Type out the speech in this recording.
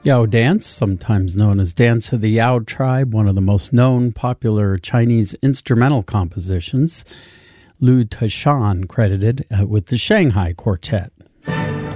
Yao dance, sometimes known as Dance of the Yao tribe, one of the most known popular Chinese instrumental compositions. Liu Tashan credited with the Shanghai Quartet.